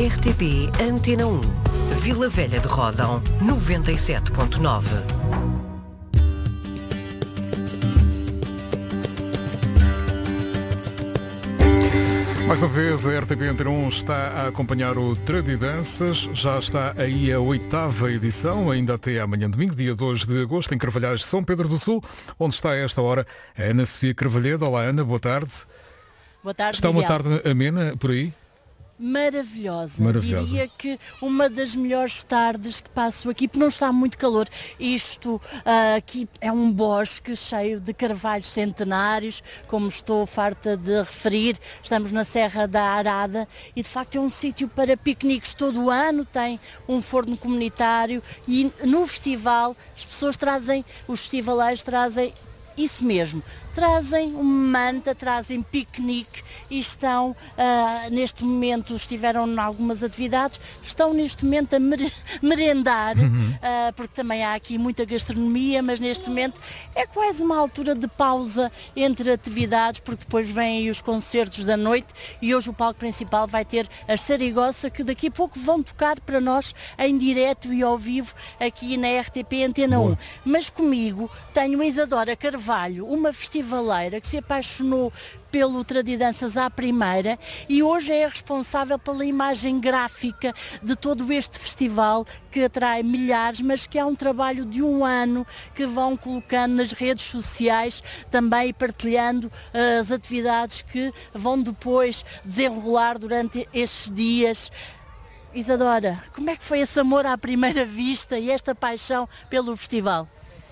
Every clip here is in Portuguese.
RTP Antena 1, Vila Velha de Ródão, 97.9. Mais uma vez, a RTP Antena 1 está a acompanhar o Tradidanças. Já está aí a 8ª edição, ainda até amanhã domingo, dia 2 de agosto, em Carvalhais, São Pedro do Sul, onde está a esta hora a Ana Sofia Carvalhedo. Olá, Ana, boa tarde. Boa tarde, Está Miguel. uma tarde amena por aí? Maravilhosa. Diria que uma das melhores tardes que passo aqui, porque não está muito calor. Isto aqui é um bosque cheio de carvalhos centenários, como estou farta de referir. Estamos na Serra da Arada e de facto é um sítio para piqueniques todo o ano, tem um forno comunitário e no festival as pessoas trazem, os festivaleiros trazem isso mesmo. Trazem uma manta, trazem piquenique e estão, neste momento, estiveram em algumas atividades, estão neste momento a merendar, porque também há aqui muita gastronomia, mas neste momento é quase uma altura de pausa entre atividades, porque depois vêm aí os concertos da noite e hoje o palco principal vai ter a Sarigossa, que daqui a pouco vão tocar para nós em direto e ao vivo aqui na RTP Antena 1. Mas comigo tenho a Isadora Carvalho, uma festivaleira que se apaixonou pelo Tradidanças à primeira e hoje é a responsável pela imagem gráfica de todo este festival que atrai milhares, mas que é um trabalho de um ano que vão colocando nas redes sociais também e partilhando as atividades que vão depois desenrolar durante estes dias. Isadora, como é que foi esse amor à primeira vista e esta paixão pelo festival?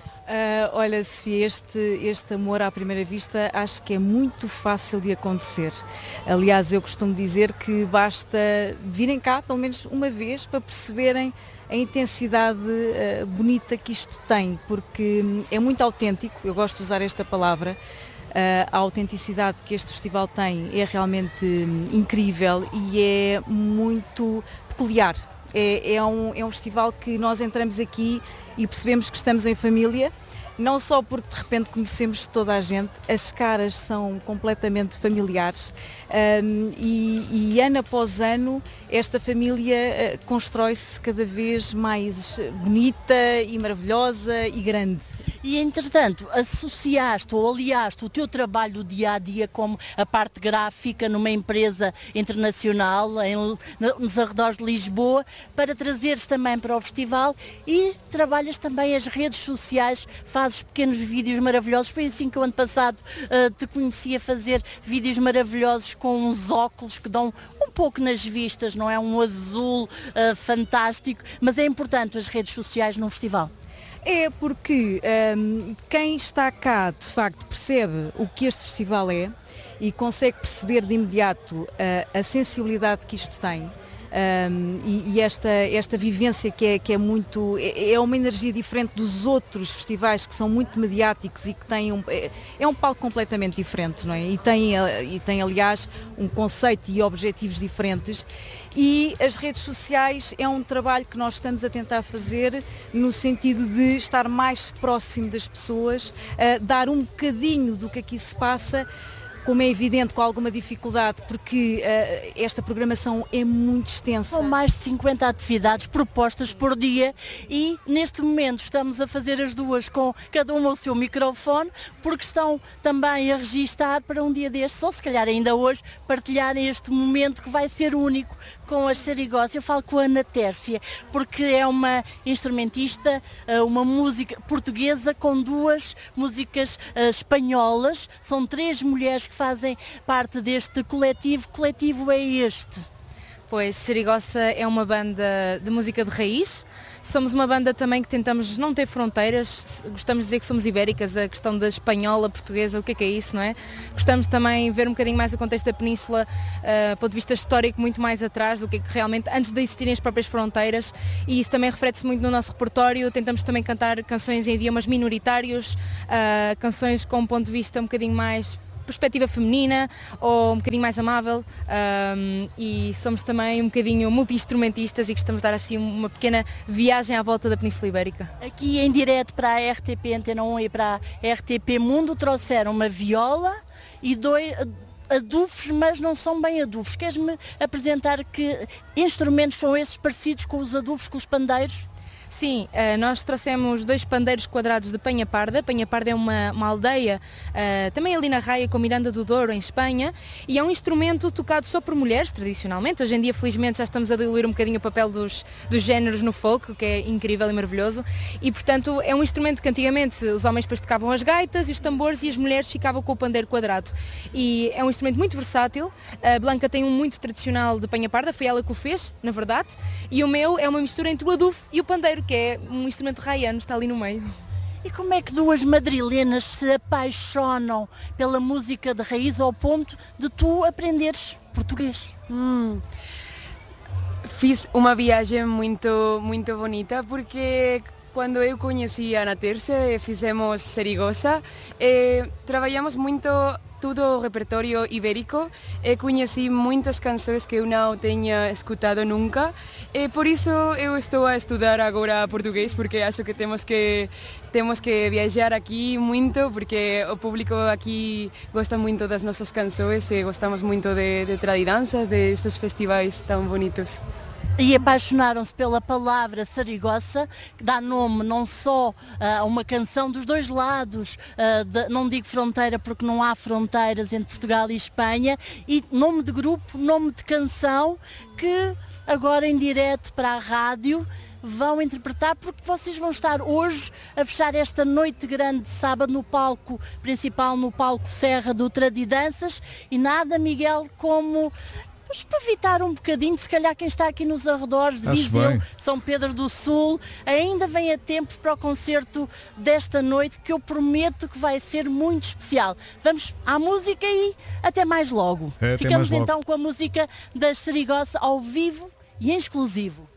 Olha, Sofia, este amor à primeira vista acho que é muito fácil de acontecer. Aliás, eu costumo dizer que basta virem cá pelo menos uma vez para perceberem a intensidade bonita que isto tem, porque é muito autêntico, eu gosto de usar esta palavra. A autenticidade que este festival tem é realmente incrível e é muito peculiar. É um festival que nós entramos aqui e percebemos que estamos em família, não só porque de repente conhecemos toda a gente, as caras são completamente familiares e ano após ano esta família constrói-se cada vez mais bonita e maravilhosa e grande. E, entretanto, associaste ou aliaste o teu trabalho do dia-a-dia como a parte gráfica numa empresa internacional nos arredores de Lisboa para trazeres também para o festival e trabalhas também as redes sociais, fazes pequenos vídeos maravilhosos. Foi assim que o ano passado te conheci a fazer vídeos maravilhosos com uns óculos que dão um pouco nas vistas, não é? Um azul fantástico, mas é importante as redes sociais num festival. É porque quem está cá de facto percebe o que este festival é e consegue perceber de imediato a sensibilidade que isto tem e esta vivência que é muito, é uma energia diferente dos outros festivais que são muito mediáticos e que têm é um palco completamente diferente, não é? E tem aliás um conceito e objetivos diferentes. E as redes sociais é um trabalho que nós estamos a tentar fazer no sentido de estar mais próximo das pessoas, dar um bocadinho do que aqui se passa, como é evidente, com alguma dificuldade, porque esta programação é muito extensa. São mais de 50 atividades propostas por dia e neste momento estamos a fazer as duas com cada uma o seu microfone, porque estão também a registar para um dia destes, ou se calhar ainda hoje, partilharem este momento que vai ser único com as Sarigossa. Eu falo com a Ana Tércia, porque é uma instrumentista, uma música portuguesa com duas músicas espanholas. São 3 mulheres que fazem parte deste coletivo. Que coletivo é este? Pois, Sarigossa é uma banda de música de raiz. Somos uma banda também que tentamos não ter fronteiras, gostamos de dizer que somos ibéricas, a questão da espanhola, portuguesa, o que é isso, não é? Gostamos também de ver um bocadinho mais o contexto da península, do ponto de vista histórico, muito mais atrás do que realmente antes de existirem as próprias fronteiras, e isso também reflete-se muito no nosso repertório. Tentamos também cantar canções em idiomas minoritários, canções com um ponto de vista um bocadinho mais perspectiva feminina ou um bocadinho mais amável, e somos também um bocadinho multi-instrumentistas e gostamos de dar assim uma pequena viagem à volta da Península Ibérica. Aqui em direto para a RTP Antena 1 e para a RTP Mundo trouxeram uma viola e adufes, mas não são bem adufes. Queres-me apresentar que instrumentos são esses parecidos com os adufes, com os pandeiros? Sim, nós trouxemos 2 pandeiros quadrados de Penha Parda. Penha Parda é uma aldeia, também ali na Raia, com Miranda do Douro, em Espanha, e é um instrumento tocado só por mulheres, tradicionalmente. Hoje em dia, felizmente, já estamos a diluir um bocadinho o papel dos géneros no folk, o que é incrível e maravilhoso. E, portanto, é um instrumento que antigamente os homens depois tocavam as gaitas e os tambores e as mulheres ficavam com o pandeiro quadrado. E é um instrumento muito versátil. A Blanca tem um muito tradicional de Penha Parda, foi ela que o fez, na verdade, e o meu é uma mistura entre o adufe e o pandeiro, que é um instrumento raiano, está ali no meio. E como é que 2 madrilenas se apaixonam pela música de raiz ao ponto de tu aprenderes português? Fiz uma viagem muito bonita, porque quando eu conheci a Ana Terce, fizemos Serigosa, trabalhamos muito todo o repertório ibérico, conheci muitas canções que eu não tinha escutado nunca, e por isso eu estou a estudar agora português, porque acho que temos que viajar aqui muito, porque o público aqui gosta muito das nossas canções e gostamos muito de tradidanças, desses festivais tão bonitos. E apaixonaram-se pela palavra Sarigossa, que dá nome não só a uma canção dos 2 lados, não digo fronteira porque não há fronteiras entre Portugal e Espanha, e nome de grupo, nome de canção, que agora em direto para a rádio vão interpretar, porque vocês vão estar hoje a fechar esta noite grande de sábado no palco principal, no palco Serra do Tradidanças, e nada, Miguel, como... Mas para evitar um bocadinho, se calhar quem está aqui nos arredores de Viseu, São Pedro do Sul, ainda vem a tempo para o concerto desta noite, que eu prometo que vai ser muito especial. Vamos à música e até mais logo. Ficamos então com a música das Serigosa ao vivo e em exclusivo.